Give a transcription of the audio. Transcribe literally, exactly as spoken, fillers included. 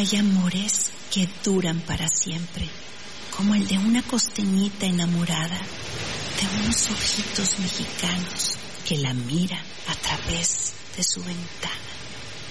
Hay amores que duran para siempre, como el de una costeñita enamorada de unos ojitos mexicanos que la mira a través de su ventana.